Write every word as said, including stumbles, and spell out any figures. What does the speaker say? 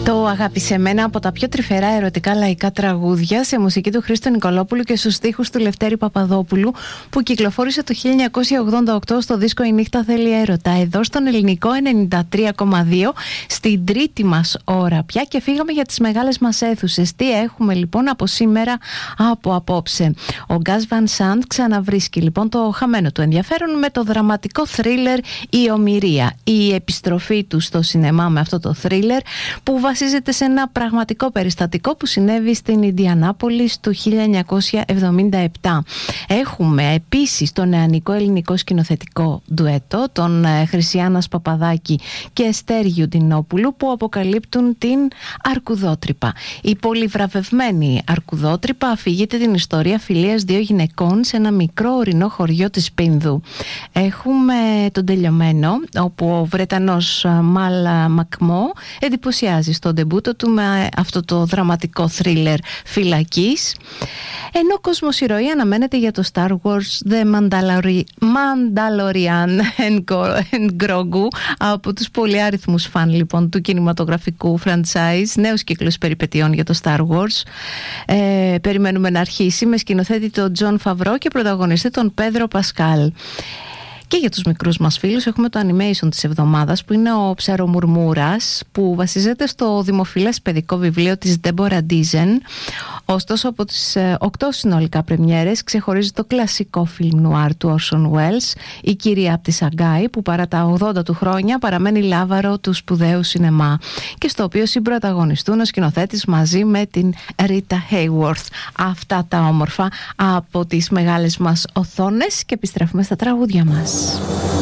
Το «Αγάπησε μένα» από τα πιο τρυφερά ερωτικά λαϊκά τραγούδια σε μουσική του Χρήστο Νικολόπουλου και στους στίχους του Λευτέρη Παπαδόπουλου, που κυκλοφόρησε το χίλια εννιακόσια ογδόντα οκτώ στο δίσκο «Η νύχτα θέλει έρωτα», εδώ στον Ελληνικό ενενήντα τρία κόμμα δύο, στην τρίτη μας ώρα πια, και φύγαμε για τις μεγάλες μας αίθουσες. Τι έχουμε λοιπόν από σήμερα, από απόψε? Ο Gus Van Sant ξαναβρίσκει λοιπόν το χαμένο του ενδιαφέρον με το δραματικό θρίλερ «Η Ομηρία». Η επιστροφή του στο σινεμά με αυτό το θρίλερ, που βασίζεται σε ένα πραγματικό περιστατικό που συνέβη στην Ινδιανάπολη του χίλια εννιακόσια εβδομήντα επτά. Έχουμε επίσης το νεανικό ελληνικό σκηνοθετικό ντουέτο των Χρυσιάνας Παπαδάκη και Εστέρ Γιουντινόπουλου, που αποκαλύπτουν την Αρκουδότρυπα. Η πολυβραβευμένη Αρκουδότρυπα αφηγείται την ιστορία φιλίας δύο γυναικών σε ένα μικρό ορεινό χωριό της Πίνδου. Έχουμε τον τελειωμένο, όπου ο Βρετανός Μάλ Μακμό εντυπωσιάζει στο ντεμπούτο του με αυτό το δραματικό θρίλερ φυλακής, ενώ κοσμοσυρωή αναμένεται για το Star Wars The Mandalorian and Grogu από τους πολυάριθμους φαν λοιπόν του κινηματογραφικού franchise. Νέος κύκλος περιπετειών για το Star Wars. Ε, περιμένουμε να αρχίσει με σκηνοθέτη τον Τζον Φαβρό και πρωταγωνιστή τον Πέδρο Πασκάλ. Και για τους μικρούς μας φίλους έχουμε το animation της εβδομάδας, που είναι ο Ψαρομουρμούρας, που βασίζεται στο δημοφιλές παιδικό βιβλίο της Ντέμπορα Ντίζεν. Ωστόσο, από τις οκτώ συνολικά πρεμιέρες ξεχωρίζει το κλασικό φιλμ νουάρ του Orson Welles, Η κυρία από τη Σαγκάη, που παρά τα ογδόντα του χρόνια παραμένει λάβαρο του σπουδαίου σινεμά, και στο οποίο συμπρωταγωνιστούν ο σκηνοθέτης μαζί με την Ρίτα Hayworth. Αυτά τα όμορφα από τις μεγάλες μας οθόνες, και επιστρέφουμε στα τραγούδια μας.